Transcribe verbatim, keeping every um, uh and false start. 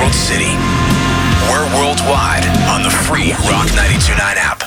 Emerald City. We're worldwide on the free Rock ninety-two point nine app.